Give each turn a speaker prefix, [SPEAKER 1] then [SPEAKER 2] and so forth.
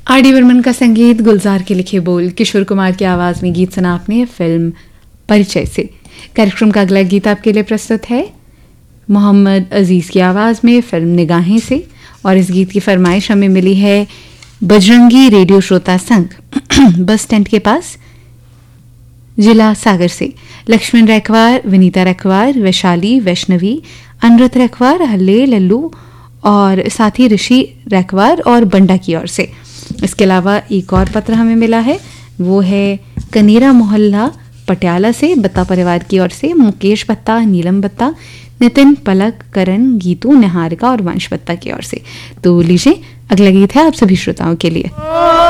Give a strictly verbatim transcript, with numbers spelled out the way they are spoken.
[SPEAKER 1] R D Burman का संगीत, गुलजार के लिखे बोल, किशोर कुमार की आवाज में गीत सुना आपने फिल्म परिचय से। कार्यक्रम का अगला गीत आपके लिए प्रस्तुत है मोहम्मद अजीज की आवाज में फिल्म निगाहें से, और इस गीत की फरमाइश हमें मिली है बजरंगी रेडियो श्रोता संघ बस स्टैंड के पास जिला सागर से। लक्ष्मण रैकवार, विनीता रैकवार, वैशाली, वैष्णवी, अनृत रैकवार, हल्ले, लल्लू और साथ ही ऋषि रैकवार और बंडा की ओर से। इसके अलावा एक और पत्र हमें मिला है, वो है कनेरा मोहल्ला पटियाला से बत्ता परिवार की ओर से। मुकेश बत्ता, नीलम बत्ता, नितिन, पलक, करण, गीतू, निहारिका और वंश बत्ता की ओर से। तो लीजिए अगला गीत है आप सभी श्रोताओं के लिए।